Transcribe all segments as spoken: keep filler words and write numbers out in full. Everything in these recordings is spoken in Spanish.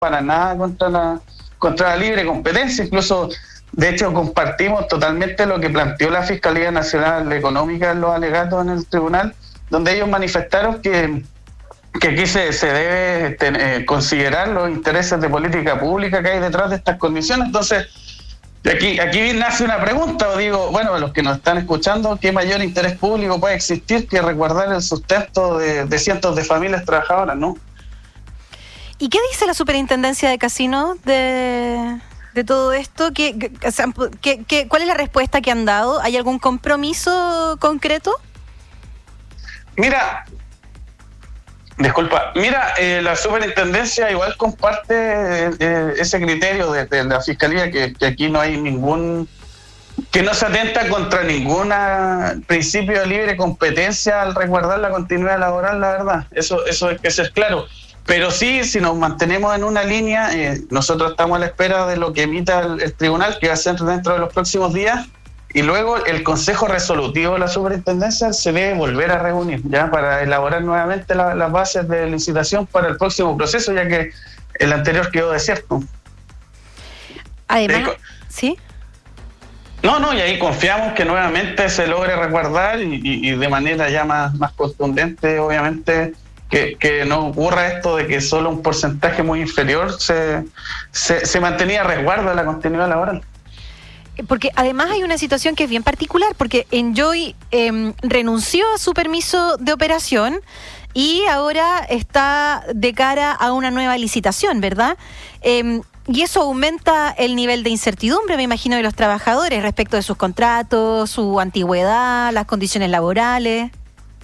para nada contra la, contra la libre competencia. Incluso, de hecho, compartimos totalmente lo que planteó la Fiscalía Nacional Económica en los alegatos en el tribunal, donde ellos manifestaron que, que aquí se, se debe tener, considerar los intereses de política pública que hay detrás de estas condiciones. Entonces, aquí, aquí nace una pregunta, o digo, bueno, a los que nos están escuchando, ¿qué mayor interés público puede existir que resguardar el sustento de, de cientos de familias trabajadoras, no? ¿Y qué dice la Superintendencia de Casinos de, de todo esto? ¿Qué, qué, qué, ¿Cuál es la respuesta que han dado? ¿Hay algún compromiso concreto? Mira, disculpa, mira, eh, la Superintendencia igual comparte eh, ese criterio de, de la Fiscalía, que, que aquí no hay ningún, que no se atenta contra ningún principio de libre competencia al resguardar la continuidad laboral, la verdad, eso, eso es que ser claro. Pero sí, si nos mantenemos en una línea, eh, nosotros estamos a la espera de lo que emita el, el tribunal, que va a ser dentro de los próximos días, y luego el Consejo Resolutivo de la Superintendencia se debe volver a reunir ya para elaborar nuevamente la, las bases de licitación para el próximo proceso, ya que el anterior quedó desierto. Además, eh, ¿sí? No, no, y ahí confiamos que nuevamente se logre resguardar y, y, y de manera ya más, más contundente, obviamente, Que, que no ocurra esto de que solo un porcentaje muy inferior se, se, se mantenía a resguardo de la continuidad laboral. Porque además hay una situación que es bien particular, porque Enjoy eh, renunció a su permiso de operación y ahora está de cara a una nueva licitación, ¿verdad? Eh, y eso aumenta el nivel de incertidumbre, me imagino, de los trabajadores respecto de sus contratos, su antigüedad, las condiciones laborales.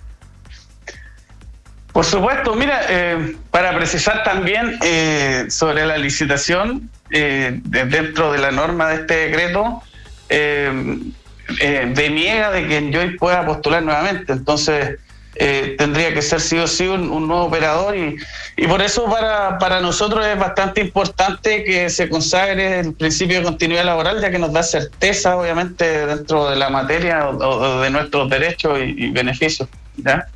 Por supuesto, mira, eh, para precisar también eh, sobre la licitación, eh, de, dentro de la norma de este decreto, eh, eh, deniega de que Enjoy pueda postular nuevamente. Entonces, eh, tendría que ser sí o sí un, un nuevo operador y, y por eso para, para nosotros es bastante importante que se consagre el principio de continuidad laboral, ya que nos da certeza, obviamente, dentro de la materia o, o de nuestros derechos y, y beneficios, ¿ya?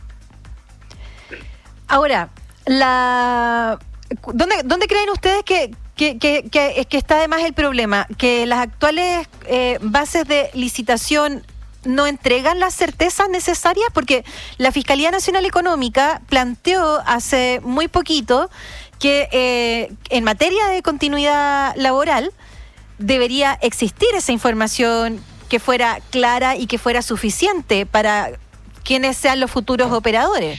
Ahora, la ¿dónde, dónde creen ustedes que, que, que, que, que está además el problema? ¿Que las actuales eh, bases de licitación no entregan las certezas necesarias? Porque la Fiscalía Nacional Económica planteó hace muy poquito que eh, en materia de continuidad laboral debería existir esa información que fuera clara y que fuera suficiente para quienes sean los futuros operadores.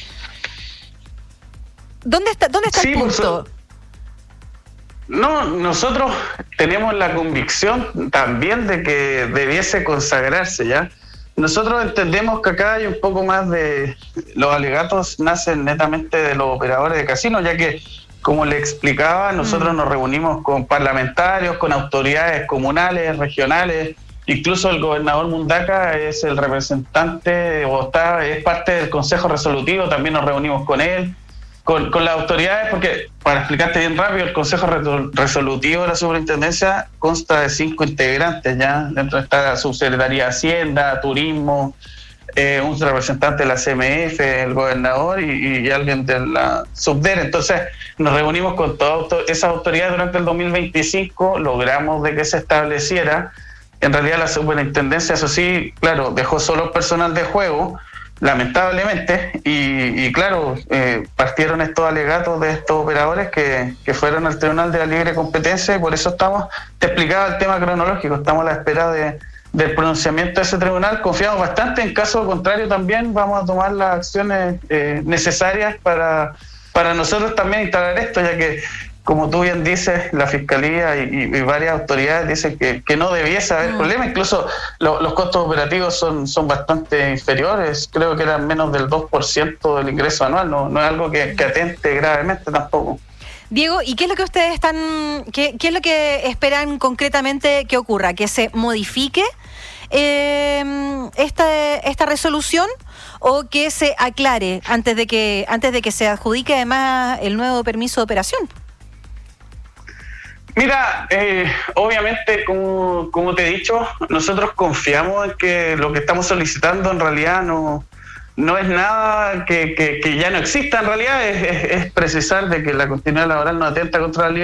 ¿Dónde está, dónde está sí, el punto? No, nosotros tenemos la convicción también de que debiese consagrarse, ¿ya? Nosotros entendemos que acá hay un poco más de... Los alegatos nacen netamente de los operadores de casinos, ya que, como le explicaba, nosotros mm. nos reunimos con parlamentarios, con autoridades comunales, regionales, incluso el gobernador Mundaca es el representante, o está, es parte del Consejo Resolutivo, también nos reunimos con él. Con, con las autoridades, porque para explicarte bien rápido, el Consejo Resolutivo de la Superintendencia consta de cinco integrantes, ya dentro está la Subsecretaría de Hacienda, Turismo, eh, un representante de la C M F, el gobernador y, y alguien de la Subder. Entonces nos reunimos con todas esas autoridades durante el dos mil veinticinco, logramos de que se estableciera. En realidad la Superintendencia, eso sí, claro, dejó solo personal de juego, lamentablemente, y, y claro, eh, partieron estos alegatos de estos operadores que, que fueron al Tribunal de la Libre Competencia, y por eso estamos, te explicaba el tema cronológico, estamos a la espera de, del pronunciamiento de ese tribunal. Confiamos bastante, en caso contrario también vamos a tomar las acciones eh, necesarias para, para nosotros también instalar esto, ya que, como tú bien dices, la Fiscalía y, y varias autoridades dicen que, que no debiese haber mm. problema. Incluso lo, los costos operativos son, son bastante inferiores. Creo que eran menos del dos por ciento del ingreso anual. No, no es algo que, que atente gravemente tampoco. Diego, ¿y qué es lo que ustedes están, qué, qué es lo que esperan concretamente que ocurra? ¿Que se modifique eh, esta, esta resolución o que se aclare antes de que, antes de que se adjudique además el nuevo permiso de operación? Mira, eh, obviamente, como, como te he dicho, nosotros confiamos en que lo que estamos solicitando en realidad no, no es nada que, que, que ya no exista en realidad, es, es, es precisar de que la continuidad laboral no atenta contra la libertad.